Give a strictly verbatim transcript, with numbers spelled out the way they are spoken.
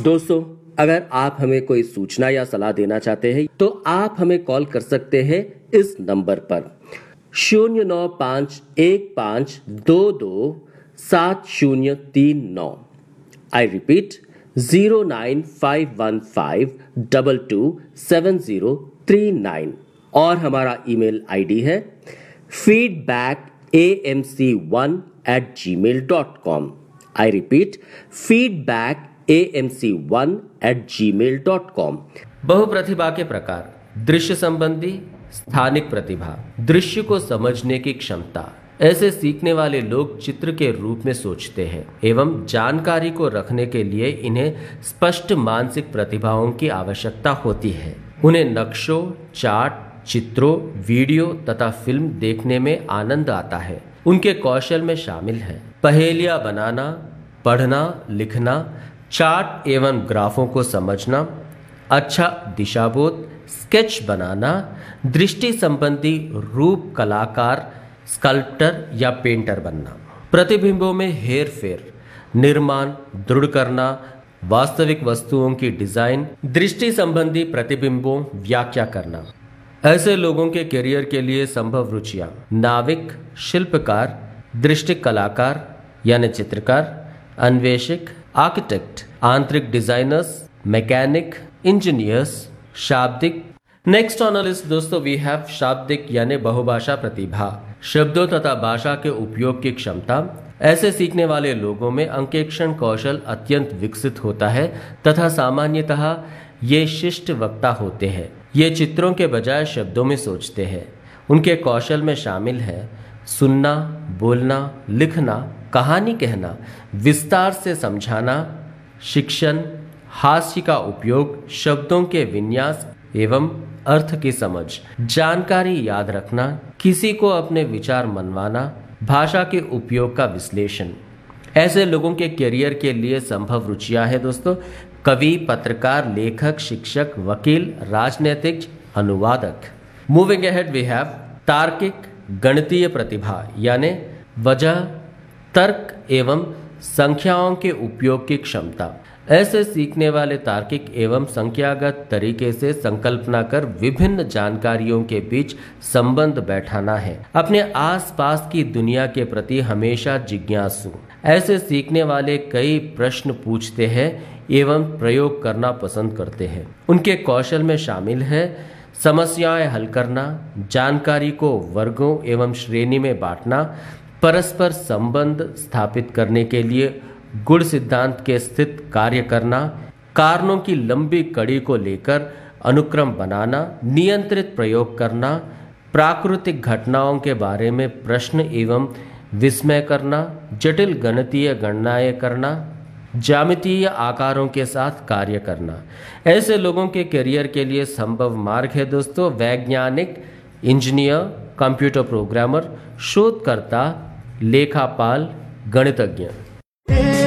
दोस्तों, अगर आप हमें कोई सूचना या सलाह देना चाहते हैं तो आप हमें कॉल कर सकते हैं इस नंबर पर शून्य नौ पाँच एक पाँच दो दो सात शून्य तीन नौ। I repeat zero nine five one five double two seven zero three nine. और हमारा ईमेल आईडी है feedback A M C one eight ji mail dot com. I repeat feedback A M C one eight ji mail dot com. बहुप्रतिभा के प्रकार, दृश्य संबंधी, स्थानिक प्रतिभा, दृश्य को समझने की क्षमता। ऐसे सीखने वाले लोग चित्र के रूप में सोचते हैं एवं जानकारी को रखने के लिए इन्हें स्पष्ट मानसिक प्रतिभाओं की आवश्यकता होती है। उन्हें नक्शों, चार्ट, चित्रों, वीडियो तथा फिल्म देखने में आनंद आता है। उनके कौशल में शामिल है पहेलियां बनाना, पढ़ना, लिखना, चार्ट एवं ग्राफों को समझना, अच्छा दिशाबोध, स्केच बनाना, दृष्टि संबंधी रूप कलाकार, स्कल्प्टर या पेंटर बनना, प्रतिबिंबों में हेर फेर, निर्माण, दृढ़ करना, वास्तविक वस्तुओं की डिजाइन, दृष्टि संबंधी प्रतिबिंबों व्याख्या करना। ऐसे लोगों के करियर के लिए संभव रुचियां नाविक, शिल्पकार, दृष्टि कलाकार यानी चित्रकार, अन्वेषक, आर्किटेक्ट, आंतरिक डिजाइनर्स, मैकेनिक, इंजीनियर्स, शाब्दिक। नेक्स्ट ऑन लिस्ट दोस्तों वी हैव शाब्दिक यानी बहुभाषा प्रतिभा, शब्दों तथा भाषा के उपयोग की क्षमता। ऐसे सीखने वाले लोगों में अंकेक्षण कौशल अत्यंत विकसित होता है तथा सामान्यतः ये शिष्ट वक्ता होते हैं। ये चित्रों के बजाय शब्दों में सोचते हैं। उनके कौशल में शामिल है सुनना, बोलना, लिखना, कहानी कहना, विस्तार से समझाना, शिक्षण, हास्य का उपयोग, शब्दों के विन्यास एवं अर्थ की समझ, जानकारी याद रखना, किसी को अपने विचार मनवाना, भाषा के उपयोग का विश्लेषण। ऐसे लोगों के करियर के लिए संभव रुचियां हैं दोस्तों कवि, पत्रकार, लेखक, शिक्षक, वकील, राजनीतिक, अनुवादक। मूविंग अहेड वी हैव तार्किक, गणितीय प्रतिभा यानी वजह, तर्क एवं संख्याओं के उपयोग की क्षमता। ऐसे सीखने वाले तार्किक एवं संख्यागत तरीके से संकल्पना कर विभिन्न जानकारियों के बीच संबंध बैठाना है। अपने आसपास की दुनिया के प्रति हमेशा जिज्ञासु। ऐसे सीखने वाले कई प्रश्न पूछते हैं एवं प्रयोग करना पसंद करते हैं। उनके कौशल में शामिल है समस्याएं हल करना, जानकारी को वर्गों एवं श्रेणी में बांटना, परस्पर संबंध स्थापित करने के लिए गुण सिद्धांत के स्थित कार्य करना, कारणों की लंबी कड़ी को लेकर अनुक्रम बनाना, नियंत्रित प्रयोग करना, प्राकृतिक घटनाओं के बारे में प्रश्न एवं विस्मय करना, जटिल गणितीय गणनाएं करना, ज्यामितीय आकारों के साथ कार्य करना। ऐसे लोगों के करियर के लिए संभव मार्ग है दोस्तों वैज्ञानिक, इंजीनियर, कंप्यूटर प्रोग्रामर, शोधकर्ता, लेखापाल, गणितज्ञ।